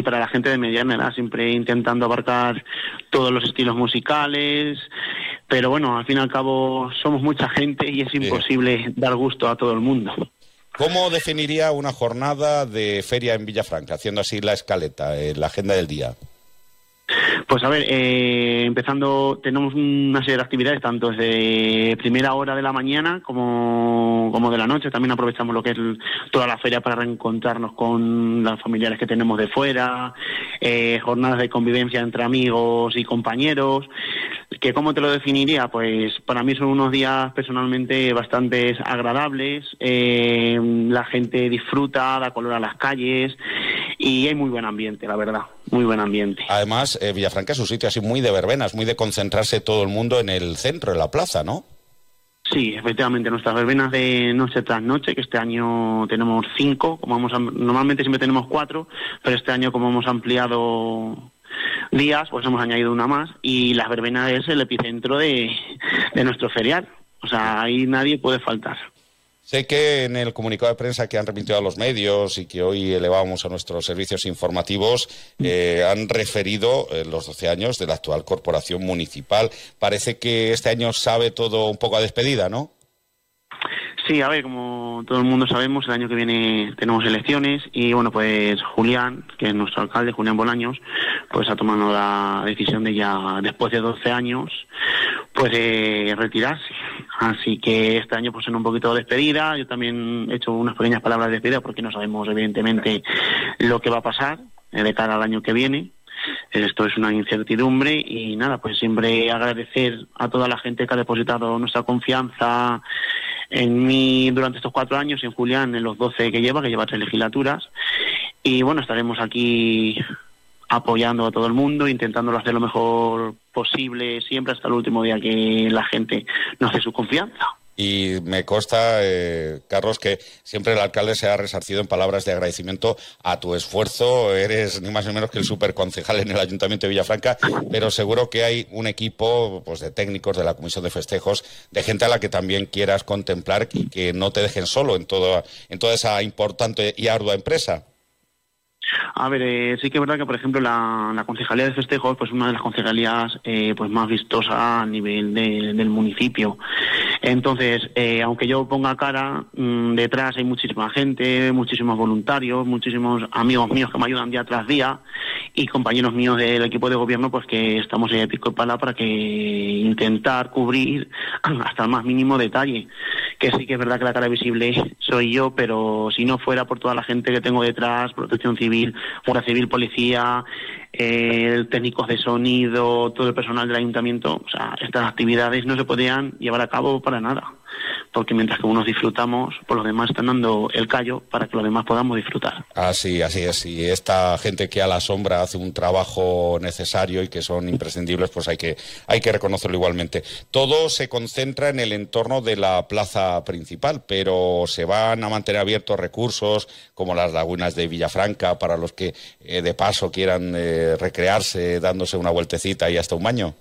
para la gente de mediana edad, siempre intentando abarcar todos los estilos musicales, pero bueno, al fin y al cabo somos mucha gente y es imposible dar gusto a todo el mundo. ¿Cómo definiría una jornada de feria en Villafranca, haciendo así la escaleta, la agenda del día? Pues a ver, empezando, tenemos una serie de actividades, tanto desde primera hora de la mañana como de la noche. También aprovechamos lo que es toda la feria para reencontrarnos con los familiares que tenemos de fuera, jornadas de convivencia entre amigos y compañeros. ¿Que cómo te lo definiría? Pues para mí son unos días personalmente bastante agradables, la gente disfruta, da color a las calles y hay muy buen ambiente, la verdad, muy buen ambiente. Además, Villafranca es un sitio así muy de verbenas, muy de concentrarse todo el mundo en el centro, en la plaza, ¿no? Sí, efectivamente, nuestras verbenas de noche tras noche, que este año tenemos 5, normalmente siempre tenemos 4, pero este año como hemos ampliado días, pues hemos añadido una más, y las verbenas es el epicentro de nuestro ferial, o sea, ahí nadie puede faltar. Sé que en el comunicado de prensa que han remitido a los medios y que hoy elevamos a nuestros servicios informativos han referido los 12 años de la actual corporación municipal. Parece que este año sabe todo un poco a despedida, ¿no? Sí, a ver, como todo el mundo sabemos, el año que viene tenemos elecciones y bueno, pues Julián, que es nuestro alcalde, Julián Bolaños, pues ha tomado la decisión de ya, después de 12 años, pues retirarse. Así que este año pues en un poquito de despedida, yo también he hecho unas pequeñas palabras de despedida porque no sabemos evidentemente lo que va a pasar de cara al año que viene. Esto es una incertidumbre y nada, pues siempre agradecer a toda la gente que ha depositado nuestra confianza en mí durante estos 4 años y en Julián en los 12 que lleva 3 legislaturas. Y bueno, estaremos aquí apoyando a todo el mundo, intentándolo hacer lo mejor posible siempre hasta el último día que la gente nos dé su confianza. Y me consta, Carlos, que siempre el alcalde se ha resarcido en palabras de agradecimiento a tu esfuerzo. Eres ni más ni menos que el superconcejal en el Ayuntamiento de Villafranca, pero seguro que hay un equipo pues de técnicos de la Comisión de Festejos, de gente a la que también quieras contemplar y que no te dejen solo en toda esa importante y ardua empresa. A ver, sí que es verdad que, por ejemplo, la concejalía de festejos, pues una de las concejalías pues más vistosas a nivel del municipio. Entonces, aunque yo ponga cara, detrás hay muchísima gente, muchísimos voluntarios, muchísimos amigos míos que me ayudan día tras día y compañeros míos del equipo de gobierno, pues que estamos ahí de pico y pala para que intentar cubrir hasta el más mínimo detalle. Que sí que es verdad que la cara visible soy yo, pero si no fuera por toda la gente que tengo detrás, Protección Civil, Guardia Civil, Policía, técnicos de sonido, todo el personal del ayuntamiento, o sea, estas actividades no se podían llevar a cabo para nada, porque mientras que unos disfrutamos, pues los demás están dando el callo para que los demás podamos disfrutar. Así es, y esta gente que a la sombra hace un trabajo necesario y que son imprescindibles, pues hay que reconocerlo igualmente. Todo se concentra en el entorno de la plaza principal, pero se van a mantener abiertos recursos como las lagunas de Villafranca para los que de paso quieran recrearse dándose una vueltecita y hasta un baño.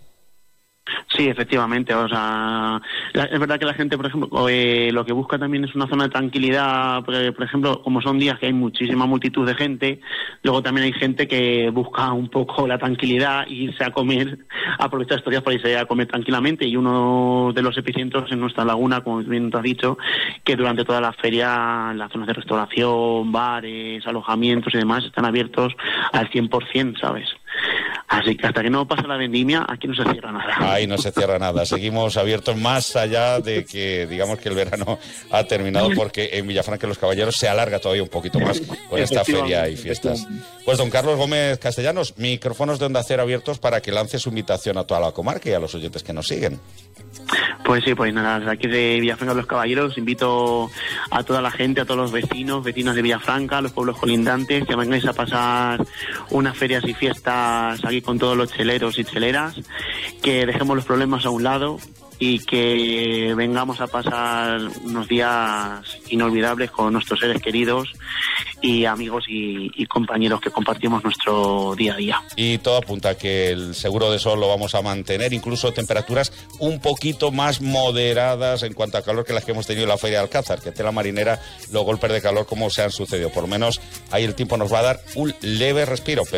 Sí, efectivamente, o sea, es verdad que la gente, por ejemplo, lo que busca también es una zona de tranquilidad, porque, por ejemplo, como son días que hay muchísima multitud de gente, luego también hay gente que busca un poco la tranquilidad y irse a comer, aprovechar estos días para irse a comer tranquilamente, y uno de los epicentros en nuestra laguna, como bien te has dicho, que durante toda la feria las zonas de restauración, bares, alojamientos y demás están abiertos al 100%, ¿sabes? Así que hasta que no pasa la vendimia, aquí no se cierra nada. Ahí no se cierra nada. Seguimos abiertos más allá de que, digamos, que el verano ha terminado, porque en Villafranca de los Caballeros se alarga todavía un poquito más con esta feria y fiestas. Pues don Carlos Gómez Castellanos, micrófonos de Onda Cero abiertos para que lance su invitación a toda la comarca y a los oyentes que nos siguen. Pues sí, pues nada, aquí de Villafranca de los Caballeros invito a toda la gente, a todos los vecinos de Villafranca, a los pueblos colindantes, que vengáis a pasar unas ferias y fiestas aquí con todos los cheleros y cheleras, que dejemos los problemas a un lado y que vengamos a pasar unos días inolvidables con nuestros seres queridos y amigos y compañeros que compartimos nuestro día a día. Y todo apunta a que el seguro de sol lo vamos a mantener, incluso temperaturas un poquito más moderadas en cuanto a calor que las que hemos tenido en la Feria de Alcázar, que tela marinera, los golpes de calor como se han sucedido. Por lo menos ahí el tiempo nos va a dar un leve respiro.